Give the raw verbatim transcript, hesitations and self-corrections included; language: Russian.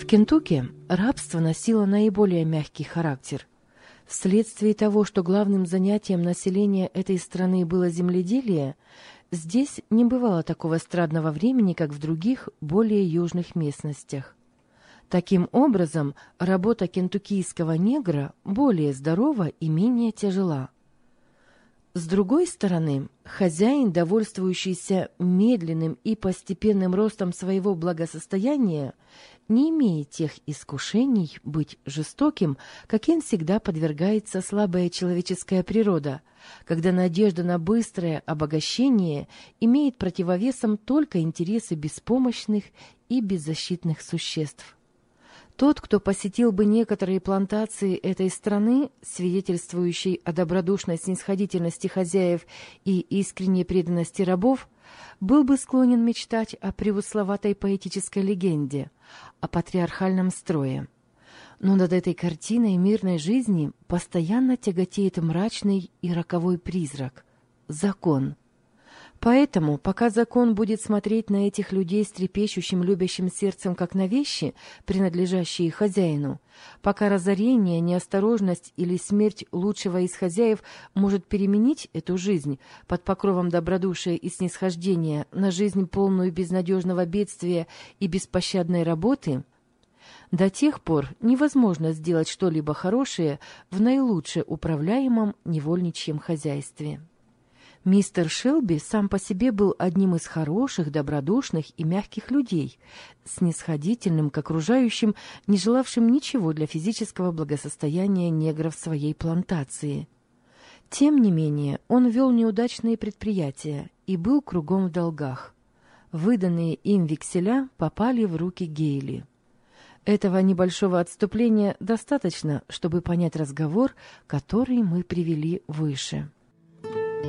Кентукки рабство носило наиболее мягкий характер. Вследствие того, что главным занятием населения этой страны было земледелие, здесь не бывало такого страдного времени, как в других, более южных местностях. Таким образом, работа кентуккийского негра более здорова и менее тяжела. С другой стороны, хозяин, довольствующийся медленным и постепенным ростом своего благосостояния, не имеет тех искушений быть жестоким, каким всегда подвергается слабая человеческая природа, когда надежда на быстрое обогащение имеет противовесом только интересы беспомощных и беззащитных существ. Тот, кто посетил бы некоторые плантации этой страны, свидетельствующей о добродушной снисходительности хозяев и искренней преданности рабов, был бы склонен мечтать о преусловатой поэтической легенде, о патриархальном строе. Но над этой картиной мирной жизни постоянно тяготеет мрачный и роковой призрак — закон. Поэтому, пока закон будет смотреть на этих людей с трепещущим, любящим сердцем, как на вещи, принадлежащие хозяину, пока разорение, неосторожность или смерть лучшего из хозяев может переменить эту жизнь под покровом добродушия и снисхождения на жизнь, полную безнадежного бедствия и беспощадной работы, до тех пор невозможно сделать что-либо хорошее в наилучше управляемом невольничьем хозяйстве. Мистер Шелби сам по себе был одним из хороших, добродушных и мягких людей, снисходительным к окружающим, не желавшим ничего для физического благосостояния негров своей плантации. Тем не менее, он вел неудачные предприятия и был кругом в долгах. Выданные им векселя попали в руки Гейли. Этого небольшого отступления достаточно, чтобы понять разговор, который мы привели выше.